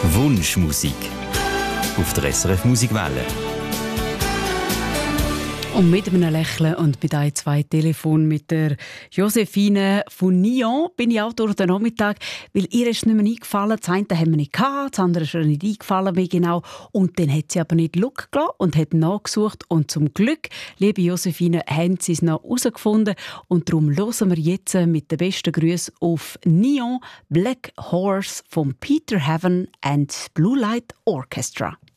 Wunschmusik auf der SRF Musikwelle. Und mit einem Lächeln und mit ein, zwei Telefon mit der Josephine von Nyon bin ich auch durch den Nachmittag, weil ihr ist nicht mehr eingefallen. Das eine haben wir nicht gehabt, das andere ist ihr nicht eingefallen mehr genau. Und dann hat sie aber nicht Look gelassen und hat nachgesucht. Und zum Glück, liebe Josephine, haben sie es noch herausgefunden. Und darum hören wir jetzt mit den besten Grüßen auf Nyon Black Horse von Peter Heaven and Blue Light Orchestra.